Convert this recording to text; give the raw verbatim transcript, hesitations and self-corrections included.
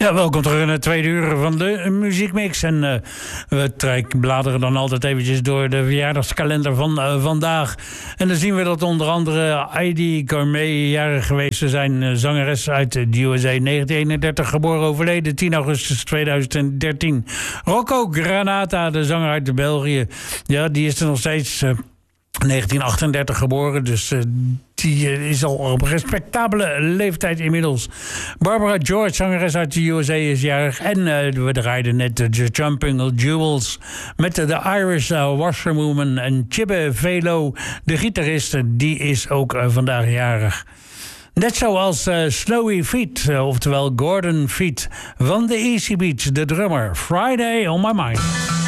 Ja, welkom terug in het tweede uur van de Muziekmix. En uh, we trek, bladeren dan altijd eventjes door de verjaardagskalender van uh, vandaag. En dan zien we dat onder andere Heidi Gourmet jarig geweest. Ze zijn uh, zangeres uit de U S A, negentien eenendertig geboren, overleden tien augustus tweeduizend dertien. Rocco Granata, de zanger uit België. Ja, die is er nog steeds... Uh, negentien achtendertig geboren, dus uh, die is al op een respectabele leeftijd inmiddels. Barbara George, zangeres uit de U S A, is jarig. En uh, we draaiden net de uh, Jumping Jewels met de uh, Irish uh, Washerwoman. En Chibbe Velo, de gitarist, die is ook uh, vandaag jarig. Net zoals uh, Snowy Feet, uh, oftewel Gordon Feet van de Easy Beats, de drummer. Friday on My Mind.